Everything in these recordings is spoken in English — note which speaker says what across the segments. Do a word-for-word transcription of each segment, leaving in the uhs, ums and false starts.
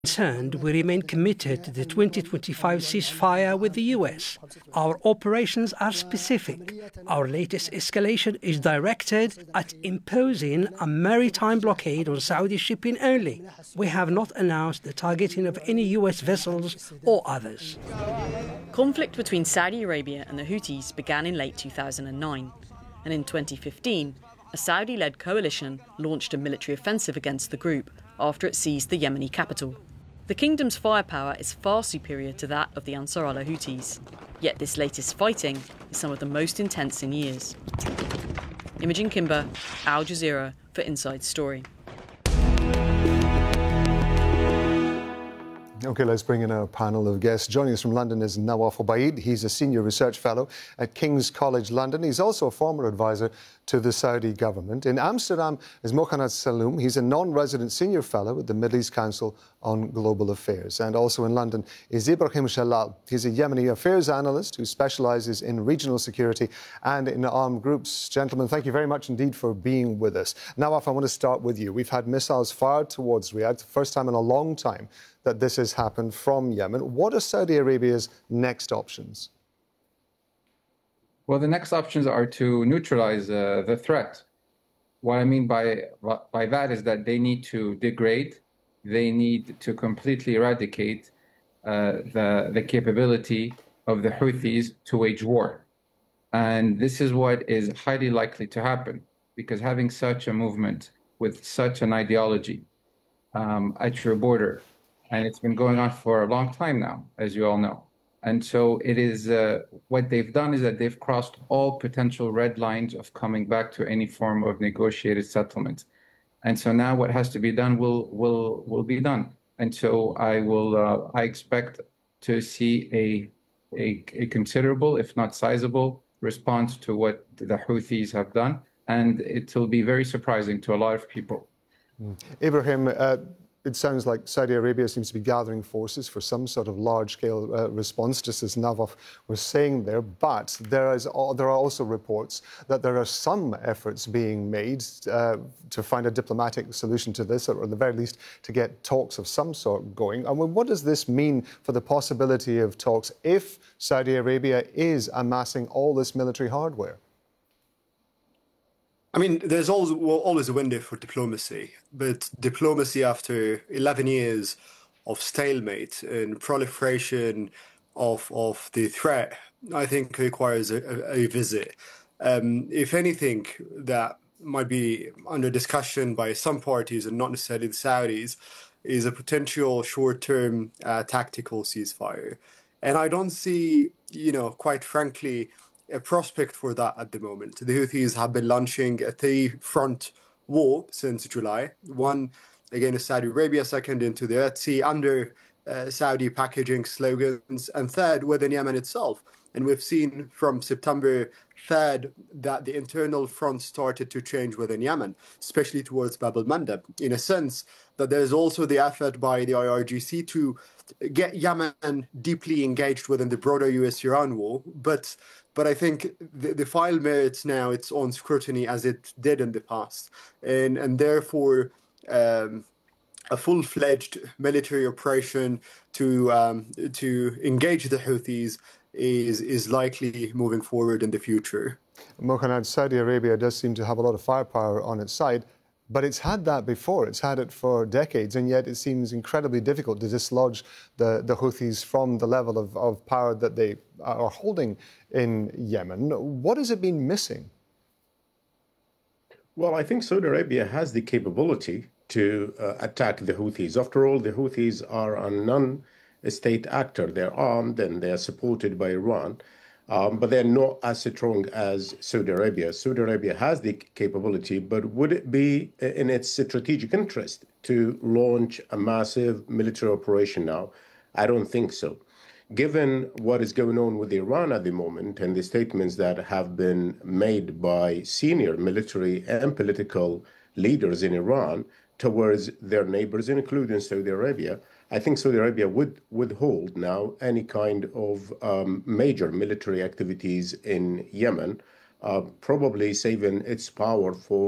Speaker 1: Concerned, we remain committed to the twenty twenty-five ceasefire with the U S. Our operations are specific. Our latest escalation is directed at imposing a maritime blockade on Saudi shipping only. We have not announced the targeting of any U S vessels or others.
Speaker 2: Conflict between Saudi Arabia and the Houthis began in late two thousand nine, and in twenty fifteen, a Saudi-led coalition launched a military offensive against the group after it seized the Yemeni capital. The kingdom's firepower is far superior to that of the Ansar Allah Houthis, yet this latest fighting is some of the most intense in years. Imogen Kimber, Al Jazeera for Inside Story.
Speaker 3: OK, let's bring in our panel of guests. Joining us from London is Nawaf Obaid. He's a senior research fellow at King's College London. He's also a former advisor to the Saudi government. In Amsterdam is Mokhanad Saloom. He's a non-resident senior fellow at the Middle East Council on Global Affairs. And also in London is Ibrahim Shalal. He's a Yemeni affairs analyst who specialises in regional security and in armed groups. Gentlemen, thank you very much indeed for being with us. Nawaf, I want to start with you. We've had missiles fired towards Riyadh, the first time in a long time that this has happened from Yemen. What are Saudi Arabia's next options?
Speaker 4: Well, the next options are to neutralize uh, the threat. What I mean by, by that is that they need to degrade, they need to completely eradicate uh, the, the capability of the Houthis to wage war. And this is what is highly likely to happen, because having such a movement with such an ideology um, at your border, and it's been going on for a long time now, as you all know. And so it is, uh, what they've done is that they've crossed all potential red lines of coming back to any form of negotiated settlement. And so now what has to be done will will will be done. And so I will, uh, I expect to see a, a, a considerable, if not sizable, response to what the Houthis have done. And it will be very surprising to a lot of people.
Speaker 3: Mm. Ibrahim, uh, it sounds like Saudi Arabia seems to be gathering forces for some sort of large-scale uh, response, just as Nawaf was saying there. But there is there are also reports that there are some efforts being made uh, to find a diplomatic solution to this, or at the very least to get talks of some sort going. I mean, what does this mean for the possibility of talks if Saudi Arabia is amassing all this military hardware?
Speaker 5: I mean, there's always, well, always a window for diplomacy, but diplomacy after eleven years of stalemate and proliferation of of the threat, I think requires a, a, a visit. Um, if anything, that might be under discussion by some parties and not necessarily the Saudis, is a potential short-term uh, tactical ceasefire. And I don't see, you know, quite frankly, a prospect for that at the moment. The Houthis have been launching a three-front war since July. One against Saudi Arabia, second into the Red Sea under uh, Saudi packaging slogans, and third within Yemen itself. And we've seen from September third that the internal front started to change within Yemen, especially towards Bab al-Mandab, in a sense that there's also the effort by the I R G C to get Yemen deeply engaged within the broader U S Iran war. But But I think the, the file merits now its own scrutiny as it did in the past. And, and therefore, um, a full-fledged military operation to um, to engage the Houthis is, is likely moving forward in the future.
Speaker 3: Mokhanad, Saudi Arabia does seem to have a lot of firepower on its side, but it's had that before. It's had it for decades, and yet it seems incredibly difficult to dislodge the, the Houthis from the level of, of power that they are holding in Yemen. What has it been missing?
Speaker 6: Well, I think Saudi Arabia has the capability to uh, attack the Houthis. After all, the Houthis are a non-state actor. They're armed and they're supported by Iran. Um, but they're not as strong as Saudi Arabia. Saudi Arabia has the capability, but would it be in its strategic interest to launch a massive military operation now? I don't think so. Given what is going on with Iran at the moment and the statements that have been made by senior military and political leaders in Iran towards their neighbors, including Saudi Arabia, I think Saudi Arabia would withhold now any kind of um, major military activities in Yemen, uh, probably saving its power for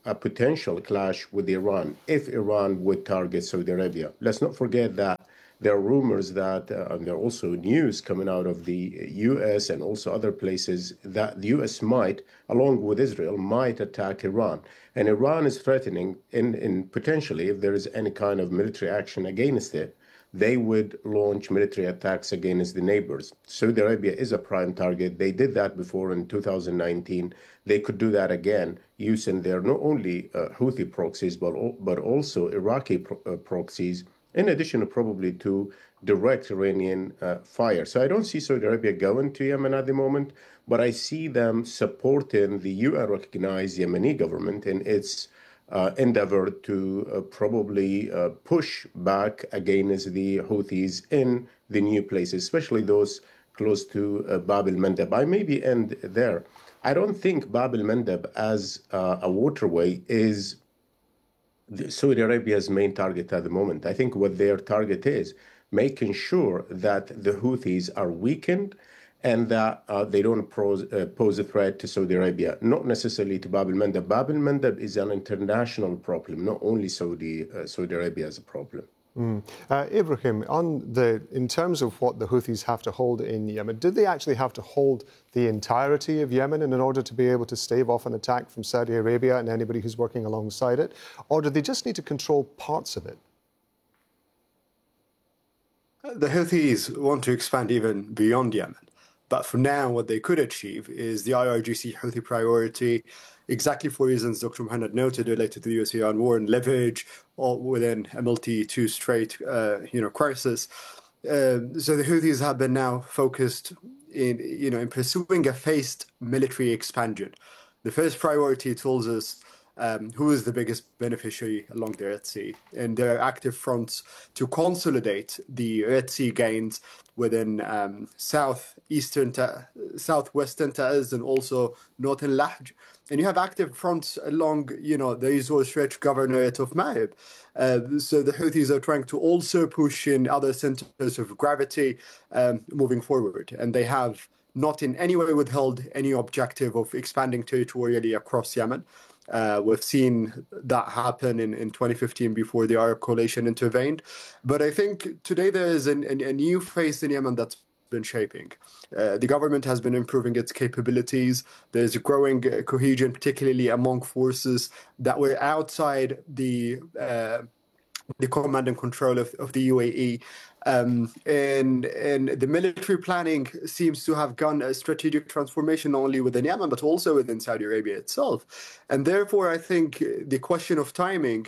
Speaker 6: a potential clash with Iran if Iran would target Saudi Arabia. Let's not forget that there are rumors that, uh, and there are also news coming out of the U S and also other places that the U S might, along with Israel, might attack Iran. And Iran is threatening, in, in potentially, if there is any kind of military action against it, they would launch military attacks against the neighbors. Saudi Arabia is a prime target. They did that before in two thousand nineteen. They could do that again using their not only uh, Houthi proxies, but, but also Iraqi pro- uh, proxies, in addition to probably to direct Iranian uh, fire. So I don't see Saudi Arabia going to Yemen at the moment, but I see them supporting the U N-recognized Yemeni government in its uh, endeavor to uh, probably uh, push back against the Houthis in the new places, especially those close to uh, Bab el-Mandeb. I maybe end there. I don't think Bab el-Mandeb as uh, a waterway is Saudi Arabia's main target at the moment. I think what their target is making sure that the Houthis are weakened and that uh, they don't pose, uh, pose a threat to Saudi Arabia, not necessarily to Bab el-Mandeb. Bab el-Mandeb is an international problem, not only Saudi uh, Saudi Arabia as a problem.
Speaker 3: Mm. Uh, Ibrahim, on the, in terms of what the Houthis have to hold in Yemen, did they actually have to hold the entirety of Yemen in order to be able to stave off an attack from Saudi Arabia and anybody who's working alongside it? Or did they just need to control parts of it?
Speaker 5: The Houthis want to expand even beyond Yemen. But for now, what they could achieve is the I R G C Houthi priority, exactly for reasons Doctor Mohanad noted related to the U S Iran war and leverage or within a multi-two straight uh, you know, crisis. Uh, so the Houthis have been now focused in, you know, in pursuing a phased military expansion. The first priority tells us um, who is the biggest beneficiary along the Red Sea. And there are active fronts to consolidate the Red Sea gains within um, southeastern, Ta- southwestern Ta'az and also northern Lahj. And you have active fronts along, you know, the resource-rich governorate of Ma'ib. Uh, so the Houthis are trying to also push in other centers of gravity um, moving forward. And they have not in any way withheld any objective of expanding territorially across Yemen. Uh, we've seen that happen in, in twenty fifteen before the Arab coalition intervened. But I think today there is an, an, a new phase in Yemen that's been shaping. Uh, the government has been improving its capabilities. There's a growing uh, cohesion, particularly among forces that were outside the uh, the command and control of, of the U A E. Um, and and the military planning seems to have gone a strategic transformation not only within Yemen, but also within Saudi Arabia itself. And therefore, I think the question of timing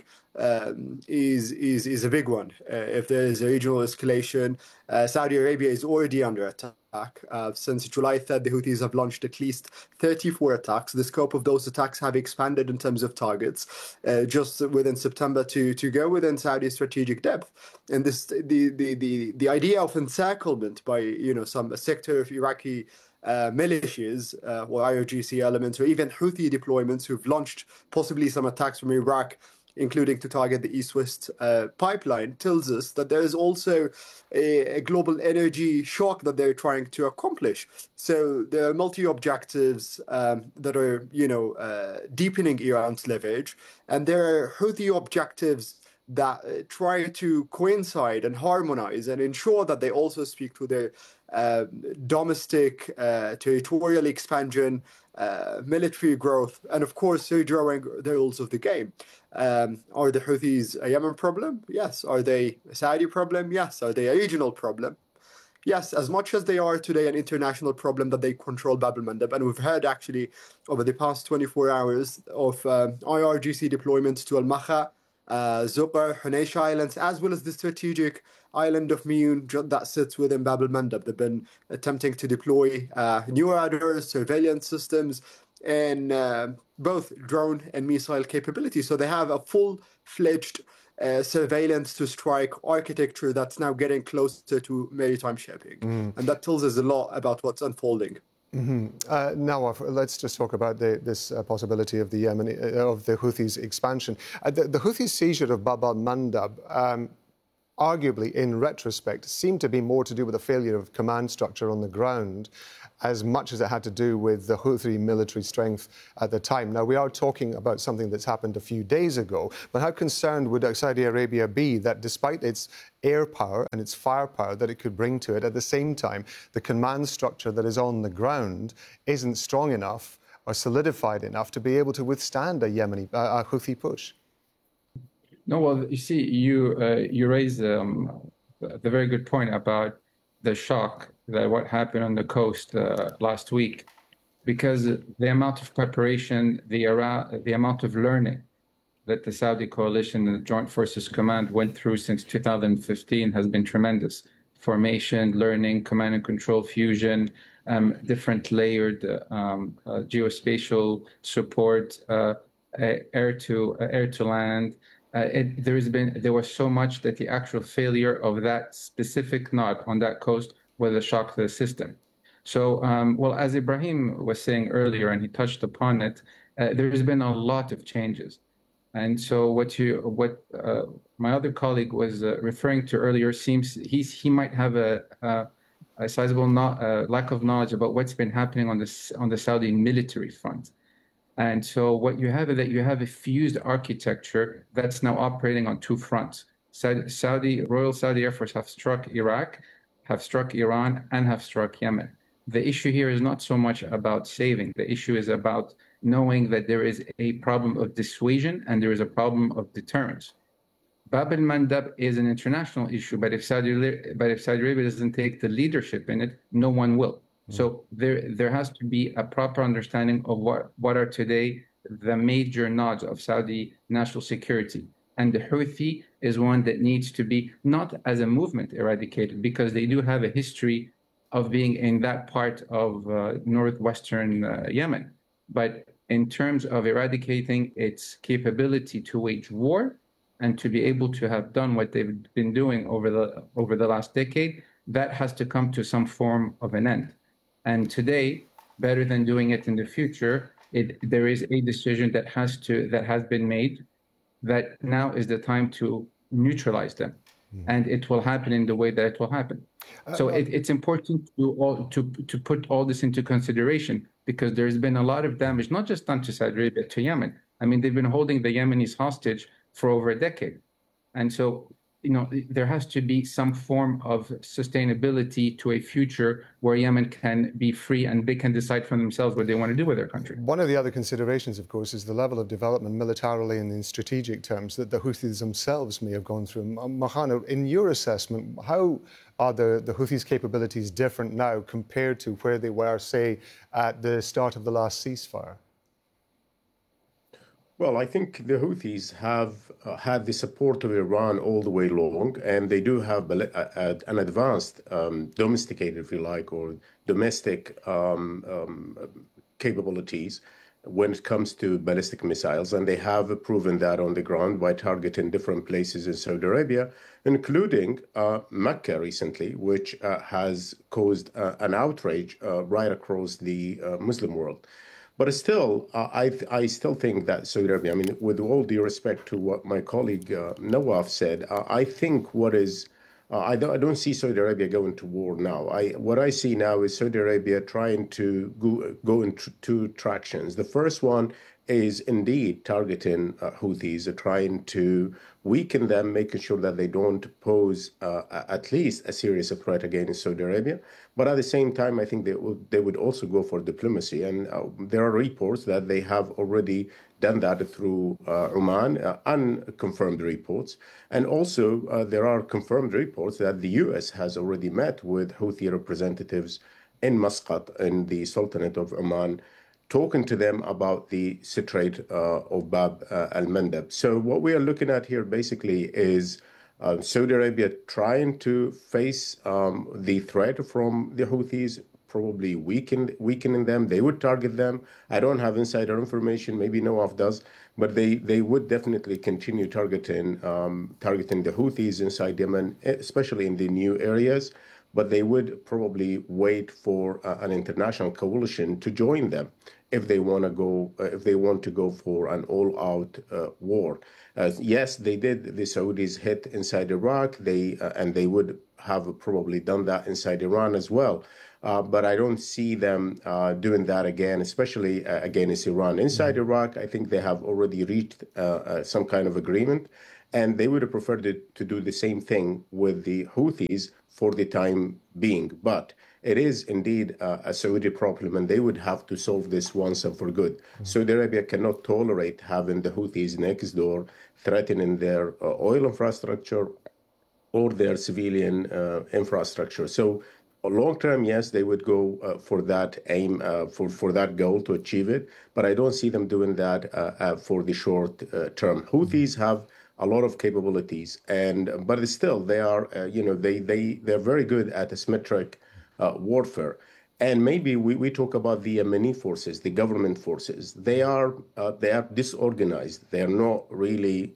Speaker 5: um, is, is, is a big one. Uh, if there is a regional escalation, uh, Saudi Arabia is already under attack. Uh, since July third, the Houthis have launched at least thirty-four attacks. The scope of those attacks have expanded in terms of targets, uh, just within September to, to go within Saudi's strategic depth. And this the, the, the, the idea of encirclement by, you know, some a sector of Iraqi uh, militias uh, or I R G C elements or even Houthi deployments who've launched possibly some attacks from Iraq, including to target the East-West uh, pipeline, tells us that there is also a, a global energy shock that they're trying to accomplish. So there are multi-objectives um, that are, you know, uh, deepening Iran's leverage, and there are Houthi objectives that uh, try to coincide and harmonize and ensure that they also speak to their uh, domestic uh, territorial expansion, uh, military growth, and of course, redrawing the rules of the game. Um, are the Houthis a Yemen problem? Yes. Are they a Saudi problem? Yes. Are they a regional problem? Yes, as much as they are today an international problem that they control Bab el-Mandeb. And we've heard actually over the past twenty-four hours of um, I R G C deployments to Al-Makha, uh, Zuqar, Hunaysh Islands, as well as the strategic island of Miyun that sits within Bab el-Mandeb. They've been attempting to deploy uh, new radars, surveillance systems, and uh, both drone and missile capabilities. So they have a full-fledged uh, surveillance to strike architecture that's now getting closer to maritime shipping. Mm. And that tells us a lot about what's unfolding.
Speaker 3: Mm-hmm. Uh, Nawaf, let's just talk about the, this uh, possibility of the Yemeni, uh, of the Houthis' expansion. Uh, the, the Houthis' seizure of Bab el-Mandeb, um, arguably, in retrospect, seemed to be more to do with the failure of command structure on the ground as much as it had to do with the Houthi military strength at the time. Now, we are talking about something that's happened a few days ago, but how concerned would Saudi Arabia be that despite its air power and its firepower that it could bring to it, at the same time, the command structure that is on the ground isn't strong enough or solidified enough to be able to withstand a Yemeni, uh, a Houthi push?
Speaker 4: No, well, you see, you uh, you raise um, the very good point about the shock that what happened on the coast uh, last week, because the amount of preparation, the around, the amount of learning that the Saudi coalition and the Joint Forces Command went through since two thousand fifteen has been tremendous. Formation, learning, command and control fusion, um, different layered um, uh, geospatial support, uh, air to uh, air to land. Uh, it, there has been there was so much that the actual failure of that specific node on that coast was a shock to the system. So, um, well, as Ibrahim was saying earlier, and he touched upon it, uh, there has been a lot of changes. And so, what you what uh, my other colleague was uh, referring to earlier seems he's he might have a a, a sizable not, uh, lack of knowledge about what's been happening on the on the Saudi military front. And so what you have is that you have a fused architecture that's now operating on two fronts. Saudi, Royal Saudi Air Force have struck Iraq, have struck Iran, and have struck Yemen. The issue here is not so much about saving. The issue is about knowing that there is a problem of dissuasion and there is a problem of deterrence. Bab al-Mandab is an international issue, but if Saudi, but if Saudi Arabia doesn't take the leadership in it, no one will. So there, there has to be a proper understanding of what, what are today the major nodes of Saudi national security. And the Houthi is one that needs to be, not as a movement, eradicated, because they do have a history of being in that part of uh, northwestern uh, Yemen. But in terms of eradicating its capability to wage war and to be able to have done what they've been doing over the, over the last decade, that has to come to some form of an end. And today, better than doing it in the future, it, there is a decision that has to that has been made that now is the time to neutralize them, mm. and it will happen in the way that it will happen. Uh, so it, it's important to all, to to put all this into consideration, because there's been a lot of damage, not just done to Saudi Arabia, to Yemen. I mean, they've been holding the Yemenis hostage for over a decade, and so. You know, there has to be some form of sustainability to a future where Yemen can be free and they can decide for themselves what they want to do with their country.
Speaker 3: One of the other considerations, of course, is the level of development militarily and in strategic terms that the Houthis themselves may have gone through. Mahana, in your assessment, how are the, the Houthis' capabilities different now compared to where they were, say, at the start of the last ceasefire?
Speaker 6: Well, I think the Houthis have uh, had the support of Iran all the way along, and they do have a, a, an advanced, um, domesticated, if you like, or domestic um, um, capabilities when it comes to ballistic missiles. And they have proven that on the ground by targeting different places in Saudi Arabia, including uh, Mecca recently, which uh, has caused uh, an outrage uh, right across the uh, Muslim world. But still, uh, I th- I still think that Saudi Arabia, I mean, with all due respect to what my colleague uh, Nawaf said, uh, I think what is, uh, I, don't, I don't see Saudi Arabia going to war now. I What I see now is Saudi Arabia trying to go, go in tr- two tractions. The first one is indeed targeting uh, Houthis, uh, trying to weaken them, making sure that they don't pose uh, at least a serious threat against Saudi Arabia. But at the same time, I think they would, they would also go for diplomacy. And uh, there are reports that they have already done that through uh, Oman, uh, unconfirmed reports. And also, uh, there are confirmed reports that the U S has already met with Houthi representatives in Muscat, in the Sultanate of Oman, talking to them about the Strait uh, of Bab uh, al-Mandab. So what we are looking at here basically is uh, Saudi Arabia trying to face um, the threat from the Houthis, probably weaken, weakening them. They would target them. I don't have insider information, maybe Nawaf does, but they, they would definitely continue targeting, um, targeting the Houthis inside Yemen, especially in the new areas. But they would probably wait for uh, an international coalition to join them if they want to go, uh, if they want to go for an all-out uh, war. Uh, yes, they did. The Saudis hit inside Iraq, they uh, and they would have probably done that inside Iran as well. Uh, but I don't see them uh, doing that again, especially uh, against Iran. Inside mm-hmm. Iraq, I think they have already reached uh, uh, some kind of agreement, and they would have preferred it to do the same thing with the Houthis for the time being. But it is indeed uh, a Saudi problem, and they would have to solve this once and for good. Mm-hmm. Saudi Arabia cannot tolerate having the Houthis next door threatening their uh, oil infrastructure or their civilian uh, infrastructure. So long term, yes, they would go uh, for that aim, uh, for, for that goal to achieve it. But I don't see them doing that uh, uh, for the short uh, term. Houthis have a lot of capabilities, and but still they are, uh, you know, they they they're very good at asymmetric uh, warfare. And maybe we, we talk about the Yemeni forces, the government forces. They are uh, they are disorganized. They are not really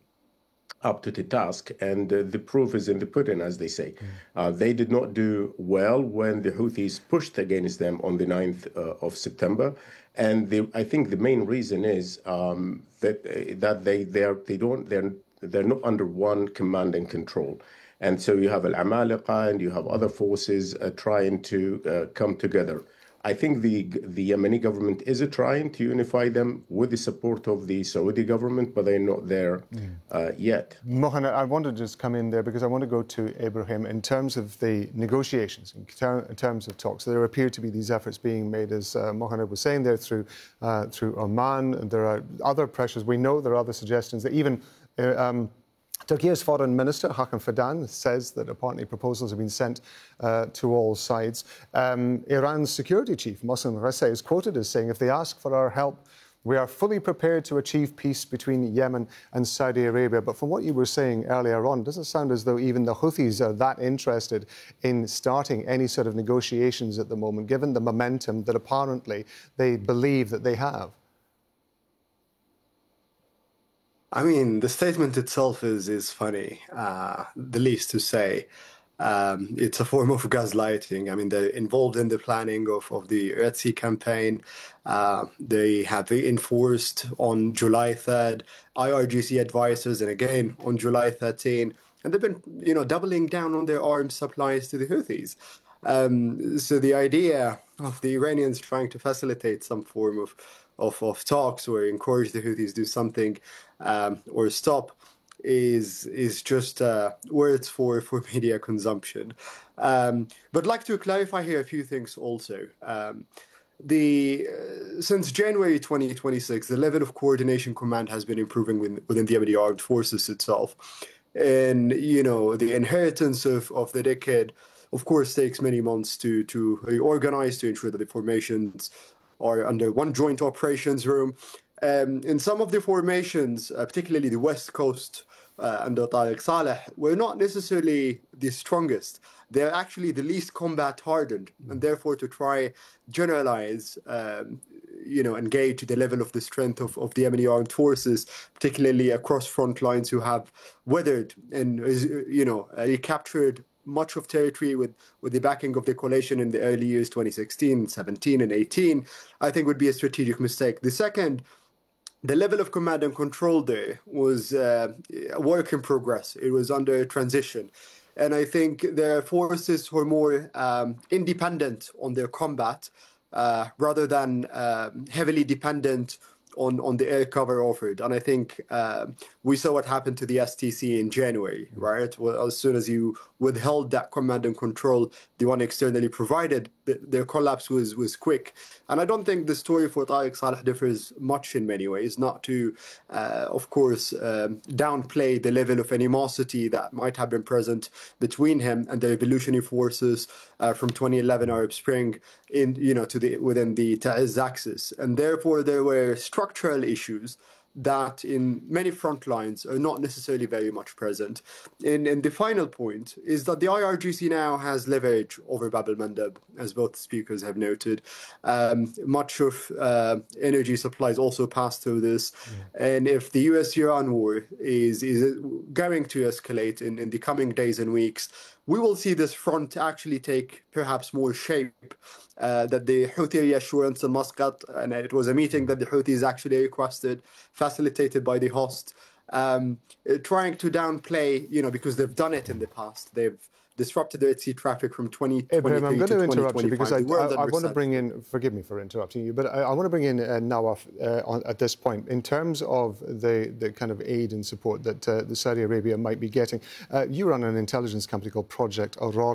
Speaker 6: up to the task, and uh, the proof is in the pudding, as they say. Mm. Uh, they did not do well when the Houthis pushed against them on the ninth uh, of September, and the, I think the main reason is um, that uh, that they they are they don't they're they're not under one command and control, and so you have Al-Amaliqa and you have other forces uh, trying to uh, come together. I think the the Yemeni government is trying to unify them with the support of the Saudi government, but they're not there uh, yet.
Speaker 3: Mohanad, I want to just come in there because I want to go to Ibrahim in terms of the negotiations, in, ter- in terms of talks. So there appear to be these efforts being made, as uh, Mohanad was saying there, through uh, through Oman. And there are other pressures. We know there are other suggestions that even uh, um, Turkey's foreign minister, Hakan Fidan, says that apparently proposals have been sent uh, to all sides. Um, Iran's security chief, Mohsen Razzei, is quoted as saying, if they ask for our help, we are fully prepared to achieve peace between Yemen and Saudi Arabia. But from what you were saying earlier on, does it sound as though even the Houthis are that interested in starting any sort of negotiations at the moment, given the momentum that apparently they believe that they have?
Speaker 5: I mean, the statement itself is is funny, uh, the least to say. Um, it's a form of gaslighting. I mean, they're involved in the planning of, of the Red Sea campaign. Uh, they have enforced on July third I R G C advisors, and again on July thirteenth. And they've been, you know, doubling down on their arms supplies to the Houthis. Um, so the idea of the Iranians trying to facilitate some form of Of, of talks or encourage the Houthis to do something um, or stop is is just uh, words for, for media consumption. Um, but I'd like to clarify here a few things also. Um, the uh, since January twenty twenty-six, the level of coordination command has been improving within, within the Yemeni armed forces itself. And, you know, the inheritance of, of the decade, of course, takes many months to, to reorganize, to ensure that the formations are under one joint operations room. Um, in some of the formations, uh, particularly the West Coast uh, under Tariq Saleh, were not necessarily the strongest. They're actually the least combat hardened, and therefore to try generalize, um, you know, engage the level of the strength of, of the Yemeni armed forces, particularly across front lines who have weathered and, you know, recaptured much of territory with, with the backing of the coalition in the early years, twenty sixteen, seventeen, and eighteen, I think would be a strategic mistake. The second, the level of command and control there was uh, a work in progress. It was under transition. And I think there are forces who are more um, independent on their combat uh, rather than uh, heavily dependent on, on the air cover offered. And I think uh, we saw what happened to the S T C in January, right? Well, as soon as you withheld that command and control, the one externally provided, the, their collapse was, was quick. And I don't think the story for Tariq Saleh differs much in many ways, not to, uh, of course, um, downplay the level of animosity that might have been present between him and the revolutionary forces uh, from twenty eleven Arab Spring in, you know, to the within the Ta'izz axis. And therefore, there were structural issues that in many front lines are not necessarily very much present. And, and the final point is that the I R G C now has leverage over Bab al-Mandab, as both speakers have noted. Um, much of uh, energy supplies also pass through this. Yeah. And if the U S Iran war is, is going to escalate in, in the coming days and weeks, we will see this front actually take perhaps more shape. Uh, that the Houthi reassurance in Muscat, and it was a meeting that the Houthis actually requested, facilitated by the host, um, uh, trying to downplay, you know, because they've done it in the past. They've disrupted the Red Sea traffic from twenty twenty-three
Speaker 3: Ibrahim, I'm going
Speaker 5: to
Speaker 3: to interrupt you because I, I, I want to bring in, forgive me for interrupting you, but I, I want to bring in uh, Nawaf uh, on, at this point. In terms of the, the kind of aid and support that uh, the Saudi Arabia might be getting, uh, you run an intelligence company called Project Aurora.